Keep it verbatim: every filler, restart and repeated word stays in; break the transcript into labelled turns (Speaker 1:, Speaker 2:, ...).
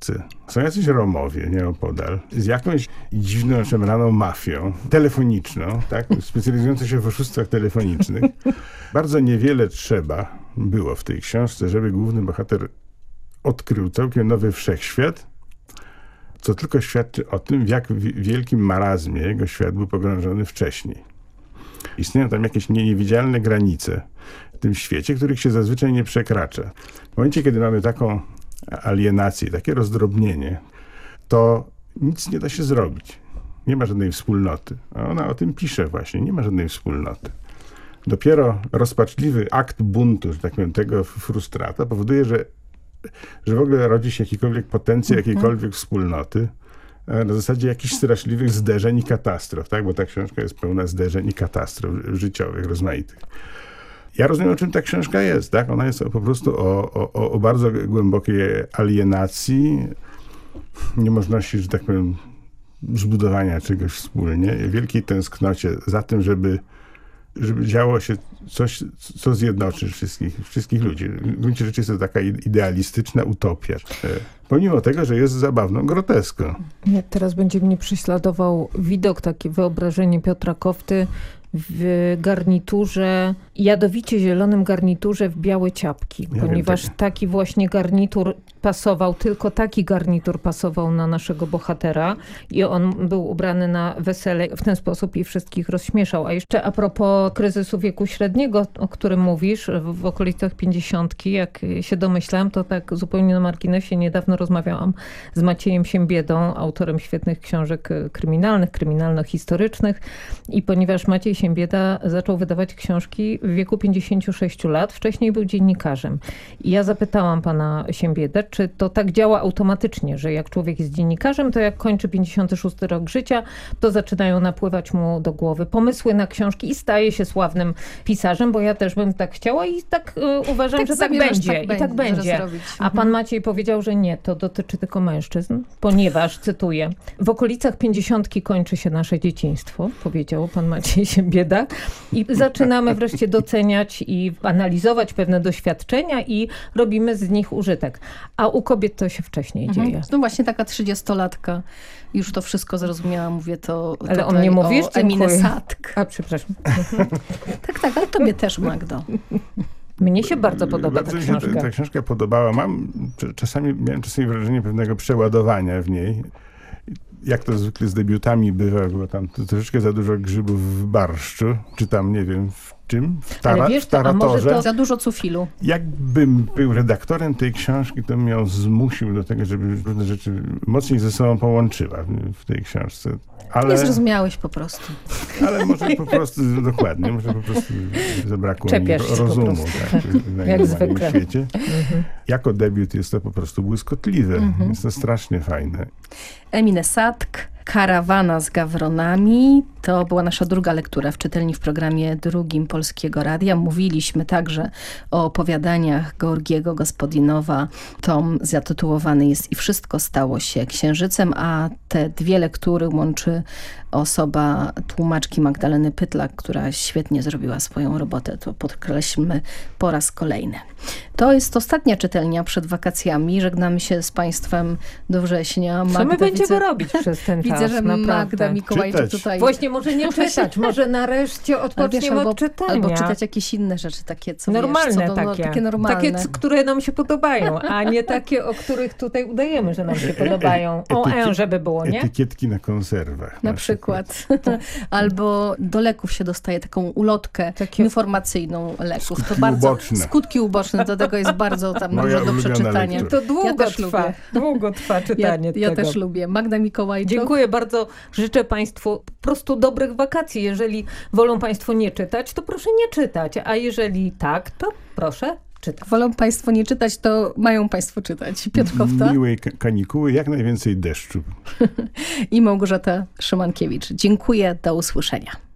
Speaker 1: Polsce. Są jacyś Romowie nieopodal z jakąś dziwną, szemraną mafią telefoniczną, tak, specjalizującą się w oszustwach telefonicznych. Bardzo niewiele trzeba było w tej książce, żeby główny bohater odkrył całkiem nowy wszechświat, co tylko świadczy o tym, w jak wielkim marazmie jego świat był pogrążony wcześniej. Istnieją tam jakieś niewidzialne granice w tym świecie, których się zazwyczaj nie przekracza. W momencie, kiedy mamy taką alienację, takie rozdrobnienie, to nic nie da się zrobić. Nie ma żadnej wspólnoty. A ona o tym pisze właśnie. Nie ma żadnej wspólnoty. Dopiero rozpaczliwy akt buntu, że tak powiem, tego frustrata powoduje, że, że w ogóle rodzi się jakikolwiek potencjał jakiejkolwiek wspólnoty, na zasadzie jakichś straszliwych zderzeń i katastrof, tak? Bo ta książka jest pełna zderzeń i katastrof życiowych, rozmaitych. Ja rozumiem, o czym ta książka jest, tak? Ona jest po prostu o, o, o bardzo głębokiej alienacji, niemożności, że tak powiem, zbudowania czegoś wspólnie, wielkiej tęsknocie za tym, żeby, żeby działo się coś, co zjednoczy wszystkich, wszystkich ludzi. W gruncie rzeczy jest to taka idealistyczna utopia. Pomimo tego, że jest zabawną groteską.
Speaker 2: Nie, teraz będzie mnie prześladował widok, takie wyobrażenie Piotra Kofty w garniturze, jadowicie zielonym garniturze w białe ciapki,
Speaker 1: Ja
Speaker 2: ponieważ
Speaker 1: wiem,
Speaker 2: taki właśnie garnitur pasował, tylko taki garnitur pasował na naszego bohatera i on był ubrany na wesele. W ten sposób i wszystkich rozśmieszał. A jeszcze a propos kryzysu wieku średniego, o którym mówisz, w, w okolicach pięćdziesiątki, jak się domyślałam, to tak zupełnie na marginesie niedawno rozmawiałam z Maciejem Siembiedą, autorem świetnych książek kryminalnych, kryminalno-historycznych i ponieważ Maciej Siembieda zaczął wydawać książki w wieku pięćdziesięciu sześciu lat, wcześniej był dziennikarzem. I ja zapytałam pana Siembiedę, czy to tak działa automatycznie, że jak człowiek jest dziennikarzem, to jak kończy pięćdziesiąty szósty rok życia, to zaczynają napływać mu do głowy pomysły na książki i staje się sławnym pisarzem, bo ja też bym tak chciała i tak y, uważam,
Speaker 3: tak
Speaker 2: że tak będzie. Tak I tak będzie. A pan Maciej powiedział, że nie, to dotyczy tylko mężczyzn, ponieważ, cytuję, w okolicach pięćdziesiątki kończy się nasze dzieciństwo, powiedział pan Maciej Siembieda i zaczynamy wreszcie doceniać i analizować pewne doświadczenia i robimy z nich użytek. A u kobiet to się wcześniej
Speaker 3: mhm.
Speaker 2: dzieje.
Speaker 3: No właśnie taka trzydziestolatka już to wszystko zrozumiała, mówię to
Speaker 2: ale on nie mówisz?
Speaker 3: Emine Sadk.
Speaker 2: A, przepraszam.
Speaker 3: tak, tak, ale tobie też, Magdo.
Speaker 2: Mnie się bardzo podoba
Speaker 1: bardzo
Speaker 2: ta
Speaker 1: mi
Speaker 2: książka.
Speaker 1: się ta, ta książka podobała. Mam czasami, miałem czasami wrażenie pewnego przeładowania w niej. Jak to zwykle z debiutami bywa, bo tam troszeczkę za dużo grzybów w barszczu, czy tam nie wiem w czym, w, tara,
Speaker 2: wiesz,
Speaker 1: w taratorze.
Speaker 3: To za dużo cufilu.
Speaker 1: Jakbym był redaktorem tej książki, to bym ją zmusił do tego, żeby różne rzeczy mocniej ze sobą połączyła w, w tej książce. Ale,
Speaker 3: nie zrozumiałeś po prostu.
Speaker 1: Ale może po prostu, dokładnie, może po prostu zabrakło mi rozumu tak, w
Speaker 2: jak zwykle.
Speaker 1: świecie. Mhm. Jako debiut jest to po prostu błyskotliwe. Mhm. Jest to strasznie fajne.
Speaker 3: Emine Sadk, Karawana z gawronami. To była nasza druga lektura w czytelni w programie drugim Polskiego Radia. Mówiliśmy także o opowiadaniach Georgiego Gospodinowa. Tom zatytułowany jest I wszystko stało się księżycem, a te dwie lektury łączy osoba tłumaczki Magdaleny Pytlak, która świetnie zrobiła swoją robotę. To podkreślmy po raz kolejny. To jest ostatnia czytelnia przed wakacjami. Żegnamy się z państwem do września.
Speaker 2: Magda, Co my będziemy widzę, robić przez ten czas?
Speaker 3: Widzę, że
Speaker 2: naprawdę.
Speaker 3: Magda Mikołajczyk
Speaker 1: czytać.
Speaker 3: tutaj...
Speaker 2: Właśnie może nie czytać, może nareszcie odpoczniemy
Speaker 3: albo,
Speaker 2: od czytania.
Speaker 3: Albo czytać jakieś inne rzeczy, takie co
Speaker 2: normalne
Speaker 3: wiesz, co do,
Speaker 2: takie.
Speaker 3: takie normalne.
Speaker 2: Takie, które nam się podobają, a nie takie, o których tutaj udajemy, że nam się podobają. O, e, żeby było, nie?
Speaker 1: Etykietki na konserwach.
Speaker 3: Na, na przykład. przykład. Albo do leków się dostaje taką ulotkę takie informacyjną leków.
Speaker 1: Skutki
Speaker 3: to bardzo
Speaker 1: uboczne.
Speaker 3: Skutki uboczne, do tego jest bardzo tam
Speaker 1: Moja
Speaker 3: dużo do przeczytania.
Speaker 2: To długo
Speaker 3: ja też
Speaker 2: trwa.
Speaker 3: Lubię.
Speaker 2: Długo trwa czytanie
Speaker 3: ja, ja
Speaker 2: tego.
Speaker 3: też lubię. Magda Mikołajczyk.
Speaker 2: Dziękuję bardzo. Życzę państwu po prostu dobrych wakacji. Jeżeli wolą państwo nie czytać, to proszę nie czytać. A jeżeli tak, to proszę czytać.
Speaker 3: Wolą państwo nie czytać, to mają państwo czytać. Piotr Kofta.
Speaker 1: Miłej kanikuły, jak najwięcej deszczu.
Speaker 3: I Małgorzata Szymankiewicz. Dziękuję, do usłyszenia.